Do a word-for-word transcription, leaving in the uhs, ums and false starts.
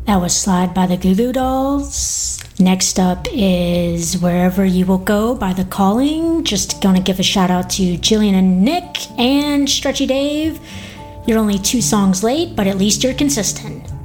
That was Slide by the Goo Goo Dolls. Next up is Wherever You Will Go by The Calling. Just gonna give a shout out to Jillian and Nick and Stretchy Dave. You're only two songs late, but at least you're consistent.